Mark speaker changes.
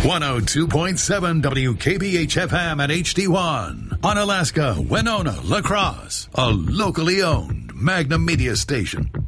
Speaker 1: 102.7 WKBH-FM at HD1. On Alaska, Winona, La Crosse. A locally owned Magnum Media station.